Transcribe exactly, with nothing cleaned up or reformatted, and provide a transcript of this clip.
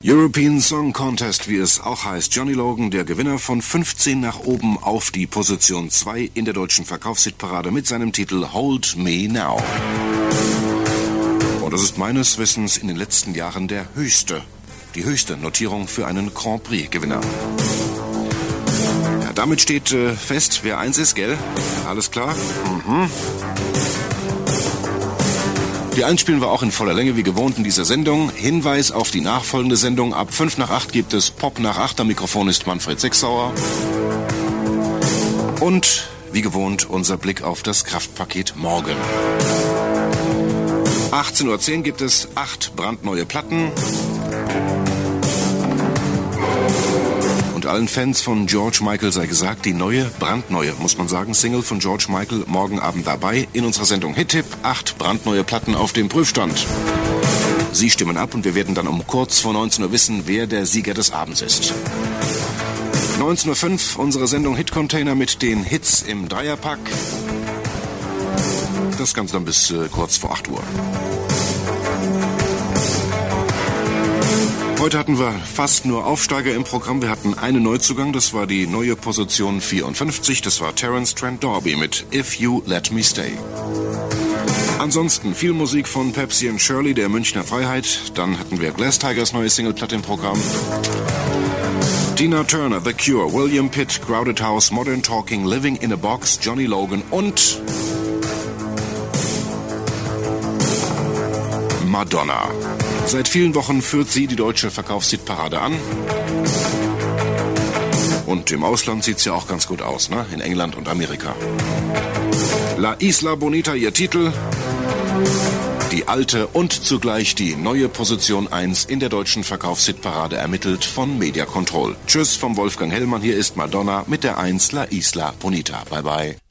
European Song Contest, wie es auch heißt. Johnny Logan, der Gewinner, von fünfzehn nach oben auf die Position zwei in der deutschen Verkaufshitparade mit seinem Titel Hold Me Now. Und das ist meines Wissens in den letzten Jahren der höchste, die höchste Notierung für einen Grand Prix-Gewinner. Ja, damit steht äh, fest, wer eins ist, gell? Alles klar? Mhm. Die eins spielen wir auch in voller Länge wie gewohnt in dieser Sendung. Hinweis auf die nachfolgende Sendung. Ab fünf nach acht gibt es Pop nach acht. Am Mikrofon ist Manfred Sechsauer. Und wie gewohnt unser Blick auf das Kraftpaket morgen. achtzehn Uhr zehn gibt es acht brandneue Platten. Und allen Fans von George Michael sei gesagt, die neue, brandneue, muss man sagen, Single von George Michael morgen Abend dabei in unserer Sendung Hit-Tipp. Acht brandneue Platten auf dem Prüfstand. Sie stimmen ab und wir werden dann um kurz vor neunzehn Uhr wissen, wer der Sieger des Abends ist. neunzehn Uhr fünf unsere Sendung Hit-Container mit den Hits im Dreierpack. Das Ganze dann bis äh, kurz vor acht Uhr. Heute hatten wir fast nur Aufsteiger im Programm. Wir hatten einen Neuzugang, das war die neue Position vierundfünfzig. Das war Terence Trent D'Arby mit If You Let Me Stay. Ansonsten viel Musik von Pepsi and Shirley, der Münchner Freiheit. Dann hatten wir Glass Tigers neue Singleplatte im Programm. Tina Turner, The Cure, William Pitt, Crowded House, Modern Talking, Living in a Box, Johnny Logan und Madonna. Seit vielen Wochen führt sie die deutsche Verkaufshitparade an. Und im Ausland sieht es ja auch ganz gut aus, ne? In England und Amerika. La Isla Bonita, ihr Titel. Die alte und zugleich die neue Position eins in der deutschen Verkaufshitparade ermittelt von Media Control. Tschüss vom Wolfgang Hellmann, hier ist Madonna mit der eins La Isla Bonita. Bye bye.